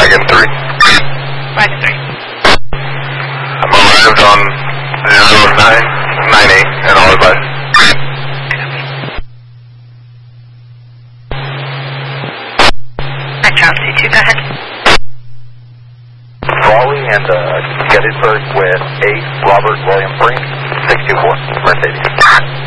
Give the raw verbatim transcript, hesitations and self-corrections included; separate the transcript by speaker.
Speaker 1: Wagon three.
Speaker 2: Wagon three.
Speaker 1: I'm arrived on zero nine nine eight and all advice.
Speaker 2: Metro C two, go ahead.
Speaker 3: Raleigh and uh, Gettysburg with eight, Robert William Brink, six two four, Mercedes.